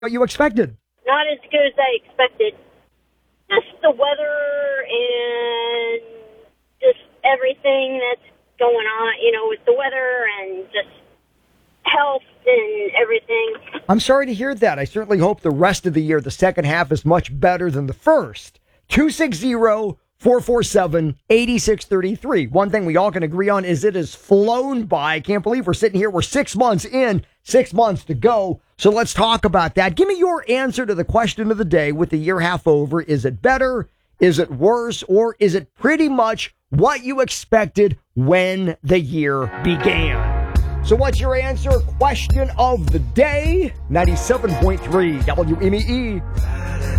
what you expected. Not as good as I expected. Just the weather and just everything that's going on, with the weather and just health and everything. I'm sorry to hear that. I certainly hope the rest of the year, the second half, is much better than the first. 260-447-8633. One thing we all can agree on is it has flown by. I can't believe we're sitting here. We're 6 months in, 6 months to go. So let's talk about that. Give me your answer to the question of the day with the year half over. Is it better? Is it worse? Or is it pretty much what you expected when the year began? So what's your answer? Question of the day. 97.3 WMEE.